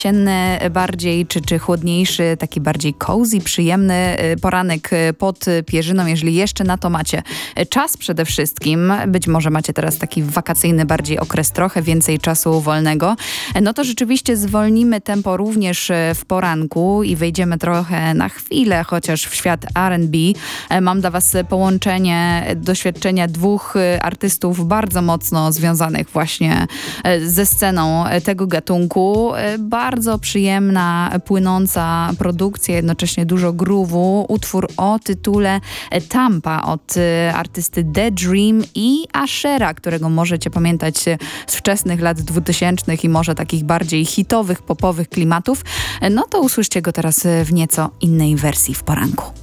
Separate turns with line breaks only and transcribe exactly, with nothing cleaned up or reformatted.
jesienny bardziej, czy, czy chłodniejszy, taki bardziej cozy, przyjemny poranek pod pierzyną, jeżeli jeszcze na to macie czas przede wszystkim, być może macie teraz taki wakacyjny bardziej okres, trochę więcej czasu wolnego, no to rzeczywiście zwolnimy tempo również w poranku i wejdziemy trochę na chwilę, chociaż w świat R and B. Mam dla was połączenie doświadczenia dwóch artystów bardzo mocno związanych właśnie ze sceną tego gatunku. Bardzo przyjemna, płynąca produkcja, jednocześnie dużo groove'u. Utwór o tytule Tampa od artysty The Dream i Ashera, którego możecie pamiętać z wczesnych lat dwutysięcznych i może takich bardziej hitowych, popowych klimatów. No to usłyszcie go teraz w nieco innej wersji w poranku.